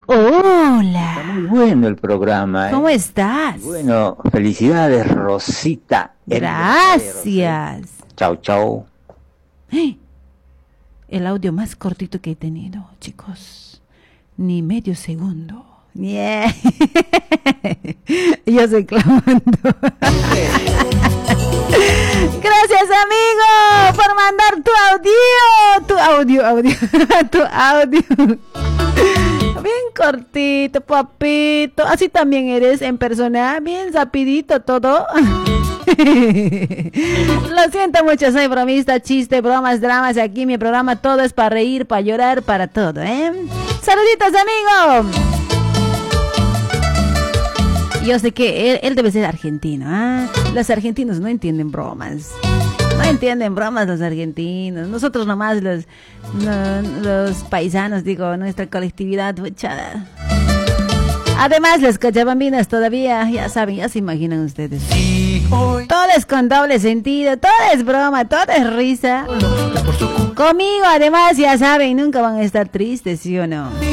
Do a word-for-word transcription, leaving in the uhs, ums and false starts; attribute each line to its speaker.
Speaker 1: Hola.
Speaker 2: Está muy bueno el programa, ¿eh?
Speaker 1: ¿Cómo estás?
Speaker 2: Bueno, felicidades, Rosita.
Speaker 1: Gracias.
Speaker 2: Chau, chau.
Speaker 1: El audio más cortito que he tenido, chicos. Ni medio segundo. Yeah. Yo estoy clamando. Gracias, amigo, por mandar tu audio. Tu audio, audio. Tu audio. Bien cortito, papito. Así también eres en persona. Bien rapidito todo. Lo siento mucho, soy bromista, chiste, bromas, dramas. Aquí mi programa todo es para reír, para llorar, para todo, ¿eh? Saluditos, amigo. Yo sé que él, él debe ser argentino, ¿ah? ¿eh? Los argentinos no entienden bromas. No entienden bromas los argentinos. Nosotros nomás los, no, los paisanos, digo, nuestra colectividad, mucha. Además, las cochabambinas todavía, ya saben, ya se imaginan ustedes. Todo es con doble sentido, todo es broma, todo es risa. Conmigo, además, ya saben, nunca van a estar tristes, ¿sí o no?